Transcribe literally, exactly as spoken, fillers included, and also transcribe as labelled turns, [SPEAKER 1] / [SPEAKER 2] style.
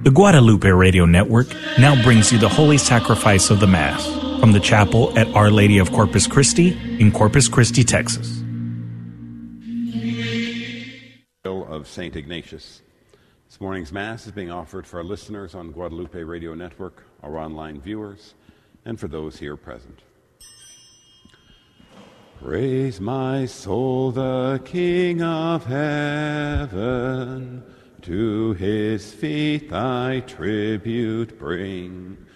[SPEAKER 1] The Guadalupe Radio Network now brings you the Holy Sacrifice of the Mass from the chapel at Our Lady of Corpus Christi in Corpus Christi, Texas.
[SPEAKER 2] Of Saint Ignatius. This morning's Mass is being offered for our listeners on Guadalupe Radio Network, our online viewers, and for those here present. Praise my soul, the King of heaven. To his feet thy tribute bring.